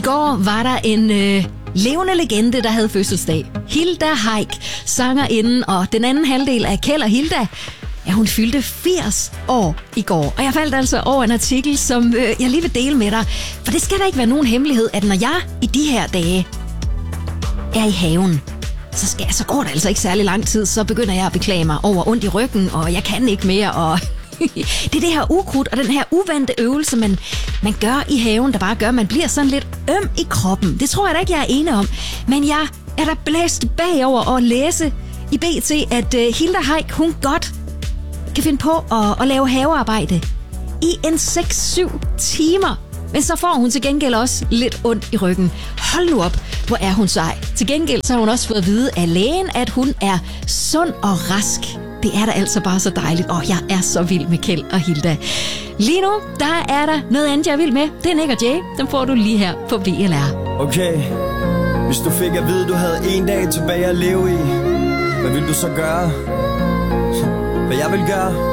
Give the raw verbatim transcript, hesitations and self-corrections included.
går var der en øh, levende legende, der havde fødselsdag. Hilda Heick, sangerinden, og den anden halvdel af Kjeld og Hilda, ja, hun fyldte firs år i går. Og jeg faldt altså over en artikel, som øh, jeg lige vil dele med dig. For det skal da ikke være nogen hemmelighed, at når jeg i de her dage er i haven, så, skal, så går der altså ikke særlig lang tid, så begynder jeg at beklage mig over ondt i ryggen, og jeg kan ikke mere, og det er det her ukrudt og den her uvante øvelse, man, man gør i haven, der bare gør, at man bliver sådan lidt øm i kroppen. Det tror jeg da ikke, jeg er enig om. Men jeg er da blæst bagover og læse i B T, at uh, Hilda Heick, hun godt kan finde på at, at lave havearbejde i en seks syv timer. Men så får hun til gengæld også lidt ondt i ryggen. Hold nu op, hvor er hun sej. Til gengæld så har hun også fået at vide af lægen, at hun er sund og rask. Det er da altså bare så dejligt, og jeg er så vild med Kjeld og Hilda. Lige nu, der er der noget andet, jeg er vild med. Det er Nick og Jay. Den får du lige her på V L R. Okay, hvis du fik at vide, du havde en dag tilbage at leve i, hvad vil du så gøre? Hvad jeg vil gøre?